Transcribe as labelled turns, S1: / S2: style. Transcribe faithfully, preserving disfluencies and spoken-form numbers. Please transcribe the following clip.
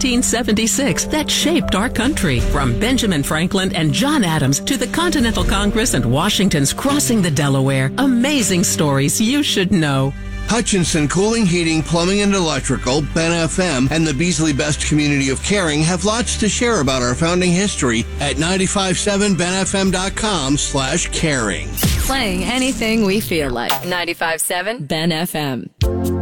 S1: eighteen seventy-six that shaped our country. From Benjamin Franklin and John Adams to the Continental Congress and Washington's crossing the Delaware. Amazing stories you should know.
S2: Hutchinson Cooling, Heating, Plumbing, and Electrical, Ben F M, and the Beasley Best Community of Caring have lots to share about our founding history at nine five seven ben f m dot com slash caring.
S3: Playing anything we feel like. ninety-five point seven Ben F M.